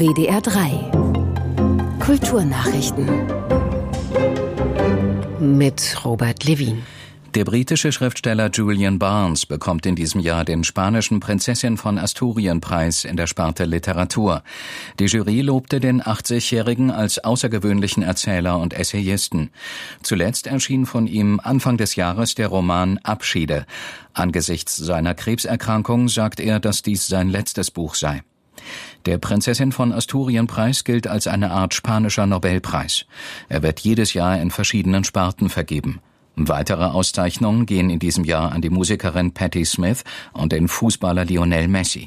WDR 3 Kulturnachrichten mit Robert Levin. Der britische Schriftsteller Julian Barnes bekommt in diesem Jahr den spanischen Prinzessin von Asturien-Preis in der Sparte Literatur. Die Jury lobte den 80-Jährigen als außergewöhnlichen Erzähler und Essayisten. Zuletzt erschien von ihm Anfang des Jahres der Roman Abschiede. Angesichts seiner Krebserkrankung sagt er, dass dies sein letztes Buch sei. Der Prinzessin von Asturien-Preis gilt als eine Art spanischer Nobelpreis. Er wird jedes Jahr in verschiedenen Sparten vergeben. Weitere Auszeichnungen gehen in diesem Jahr an die Musikerin Patti Smith und den Fußballer Lionel Messi.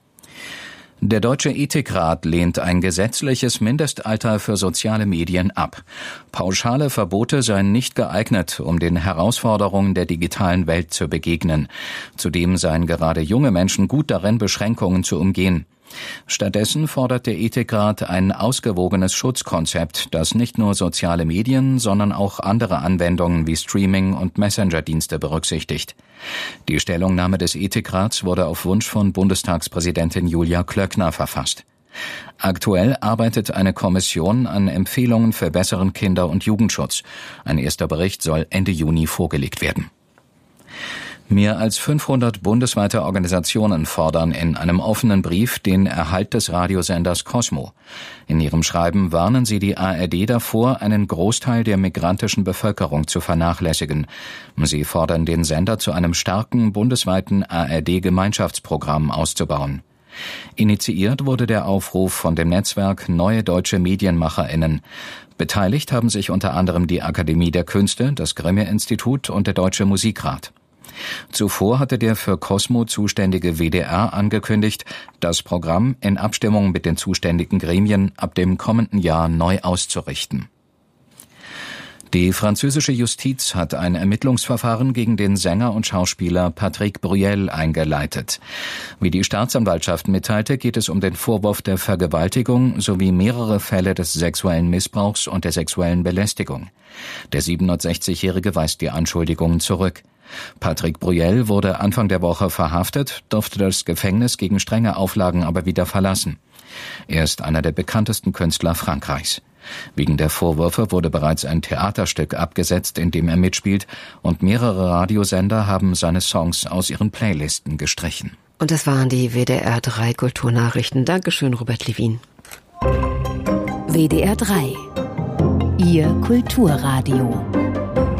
Der Deutsche Ethikrat lehnt ein gesetzliches Mindestalter für soziale Medien ab. Pauschale Verbote seien nicht geeignet, um den Herausforderungen der digitalen Welt zu begegnen. Zudem seien gerade junge Menschen gut darin, Beschränkungen zu umgehen. Stattdessen fordert der Ethikrat ein ausgewogenes Schutzkonzept, das nicht nur soziale Medien, sondern auch andere Anwendungen wie Streaming- und Messenger-Dienste berücksichtigt. Die Stellungnahme des Ethikrats wurde auf Wunsch von Bundestagspräsidentin Julia Klöckner verfasst. Aktuell arbeitet eine Kommission an Empfehlungen für besseren Kinder- und Jugendschutz. Ein erster Bericht soll Ende Juni vorgelegt werden. Mehr als 500 bundesweite Organisationen fordern in einem offenen Brief den Erhalt des Radiosenders Cosmo. In ihrem Schreiben warnen sie die ARD davor, einen Großteil der migrantischen Bevölkerung zu vernachlässigen. Sie fordern den Sender zu einem starken bundesweiten ARD-Gemeinschaftsprogramm auszubauen. Initiiert wurde der Aufruf von dem Netzwerk Neue Deutsche MedienmacherInnen. Beteiligt haben sich unter anderem die Akademie der Künste, das Grimme-Institut und der Deutsche Musikrat. Zuvor hatte der für Cosmo zuständige WDR angekündigt, das Programm in Abstimmung mit den zuständigen Gremien ab dem kommenden Jahr neu auszurichten. Die französische Justiz hat ein Ermittlungsverfahren gegen den Sänger und Schauspieler Patrick Bruel eingeleitet. Wie die Staatsanwaltschaft mitteilte, geht es um den Vorwurf der Vergewaltigung sowie mehrere Fälle des sexuellen Missbrauchs und der sexuellen Belästigung. Der 67-Jährige weist die Anschuldigungen zurück. Patrick Bruel wurde Anfang der Woche verhaftet, durfte das Gefängnis gegen strenge Auflagen aber wieder verlassen. Er ist einer der bekanntesten Künstler Frankreichs. Wegen der Vorwürfe wurde bereits ein Theaterstück abgesetzt, in dem er mitspielt, und mehrere Radiosender haben seine Songs aus ihren Playlisten gestrichen. Und das waren die WDR 3 Kulturnachrichten. Dankeschön, Robert Levin. WDR 3 Ihr Kulturradio.